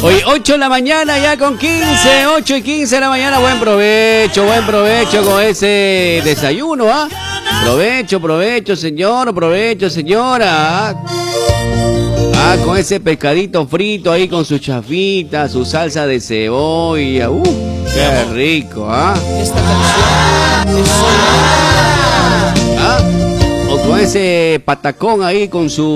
Hoy 8 de la mañana ya con 15, 8 y 15 de la mañana. Buen provecho con ese desayuno, ¿ah? Provecho, señor, provecho, señora. Ah, con ese pescadito frito ahí con su chafita, su salsa de cebolla. Qué rico, ¿ah? Esta canción ¿Ah? O con ese patacón ahí con su